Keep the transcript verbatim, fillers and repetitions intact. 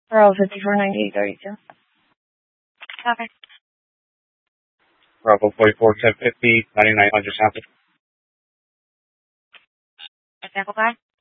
Bravo fifty-four ninety-eight thirty-two. Copy. Bravo forty-four ten fifty ninety-nine hundred sample. Example guy?